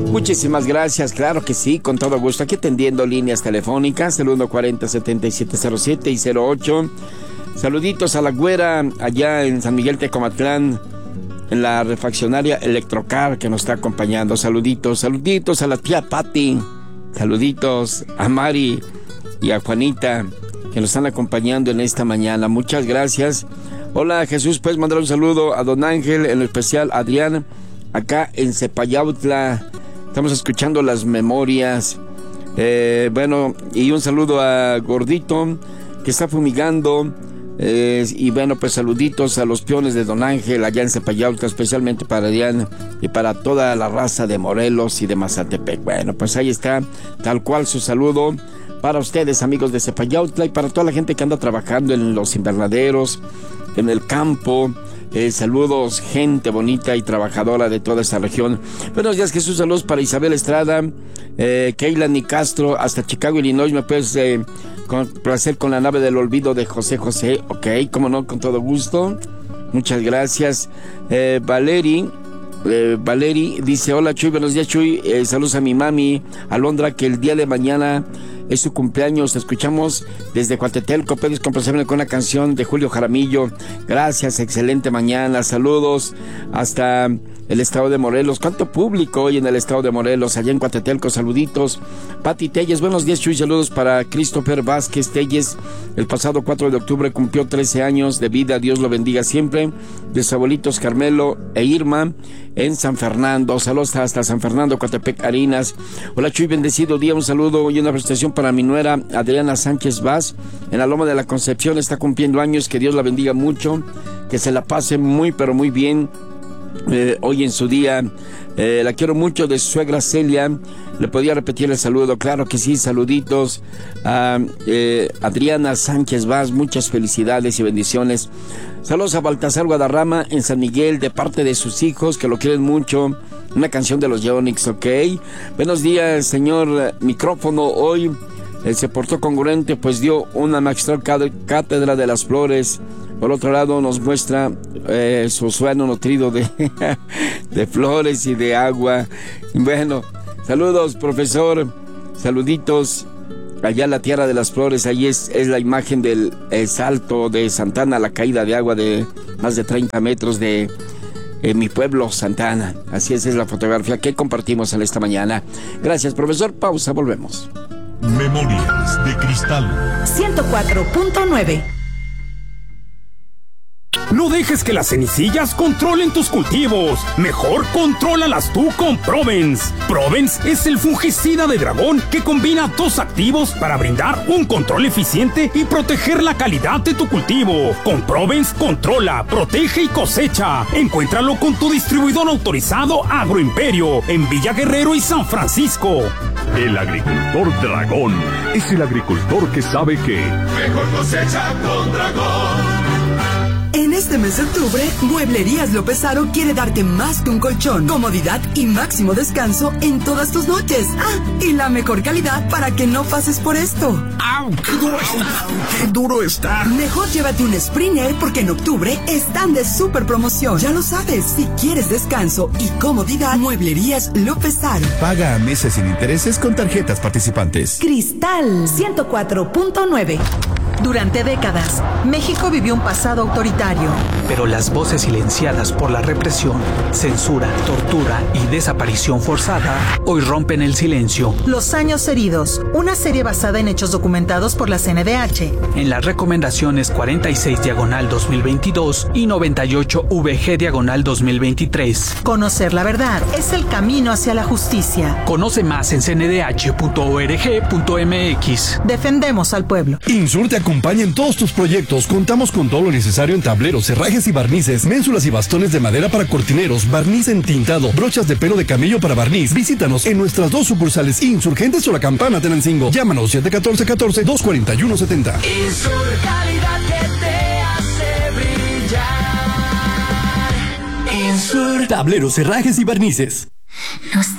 Muchísimas gracias, claro que sí, con todo gusto. Aquí atendiendo líneas telefónicas, el 140-7707 y 08. Saluditos a la güera allá en San Miguel Tecomatlán, en la refaccionaria Electrocar que nos está acompañando. Saluditos a la tía Patti. Saluditos a Mari y a Juanita que nos están acompañando en esta mañana. Muchas gracias. Hola Jesús, puedes mandar un saludo a don Ángel, en especial Adrián, acá en Cepayautla. Estamos escuchando las memorias. Bueno, y un saludo a Gordito que está fumigando. Y bueno, pues saluditos a los peones de don Ángel allá en Cepayautla, especialmente para Adrián y para toda la raza de Morelos y de Mazatepec. Bueno, pues ahí está, tal cual su saludo para ustedes, amigos de Cepayautla, y para toda la gente que anda trabajando en los invernaderos, en el campo. Saludos, gente bonita y trabajadora de toda esta región. Buenos días, Jesús. Saludos para Isabel Estrada, Keila Castro, hasta Chicago, Illinois. Me puedes complacer con la nave del olvido de José José. Ok, cómo no, con todo gusto. Muchas gracias. Valery dice: hola Chuy, buenos días Chuy, saludos a mi mami Alondra, que el día de mañana es su cumpleaños. Te escuchamos desde Coatetelco. Puedes complacerme con una canción de Julio Jaramillo. Gracias, excelente mañana. Saludos hasta el estado de Morelos. ¿Cuánto público hoy en el estado de Morelos? Allá en Coatetelco, saluditos. Pati Telles, buenos días Chuy, saludos para Christopher Vázquez Telles. El pasado 4 de octubre cumplió 13 años de vida, Dios lo bendiga siempre. De sus abuelitos Carmelo e Irma en San Fernando. Saludos hasta San Fernando, Coatepec, Harinas. Hola Chuy, bendecido día. Un saludo y una prestación para mi nuera Adriana Sánchez Vaz en la Loma de la Concepción. Está cumpliendo años, que Dios la bendiga mucho, que se la pase muy pero muy bien hoy en su día. La quiero mucho. De su suegra Celia. ¿Le podía repetir el saludo? Claro que sí, saluditos a Adriana Sánchez Vaz, muchas felicidades y bendiciones. Saludos a Baltasar Guadarrama en San Miguel, de parte de sus hijos que lo quieren mucho. Una canción de los Yonix, ok. Buenos días, señor micrófono. Hoy se portó congruente, pues dio una magistral cátedra de las flores. Por otro lado, nos muestra su océano nutrido de flores y de agua. Bueno, saludos, profesor. Saluditos. Allá en la Tierra de las Flores, ahí es la imagen del salto de Santana, la caída de agua de más de 30 metros de mi pueblo, Santana. Así es la fotografía que compartimos en esta mañana. Gracias, profesor. Pausa, volvemos. Memorias de Cristal 104.9. No dejes que las cenicillas controlen tus cultivos. Mejor contrólalas tú con Provence. Provence es el fungicida de dragón que combina dos activos para brindar un control eficiente y proteger la calidad de tu cultivo. Con Provence controla, protege y cosecha. Encuéntralo con tu distribuidor autorizado Agroimperio en Villa Guerrero y San Francisco. El agricultor dragón es el agricultor que sabe que mejor cosecha con dragón. En este mes de octubre, Mueblerías López Aro quiere darte más que un colchón, comodidad y máximo descanso en todas tus noches. Y la mejor calidad para que no pases por esto. ¡Au! ¡Qué duro está! ¡Qué duro está! Mejor llévate un Springer porque en octubre están de super promoción. Ya lo sabes, si quieres descanso y comodidad, Mueblerías López Aro. Paga a meses sin intereses con tarjetas participantes. Cristal 104.9. Durante décadas, México vivió un pasado autoritario. Pero las voces silenciadas por la represión, censura, tortura y desaparición forzada hoy rompen el silencio. Los años heridos, una serie basada en hechos documentados por la CNDH. En las recomendaciones 46/2022 y 98/VG/2023. Conocer la verdad es el camino hacia la justicia. Conoce más en cndh.org.mx. Defendemos al pueblo. Insur te acompaña en todos tus proyectos. Contamos con todo lo necesario en tableros, herrajes y barnices, ménsulas y bastones de madera para cortineros, barniz entintado, brochas de pelo de camello para barniz. Visítanos en nuestras dos sucursales, Insurgentes o La Campana, Tenancingo. Llámanos 714-241-70. Insur, calidad que te hace brillar. Insur. Tableros, herrajes y barnices. Nos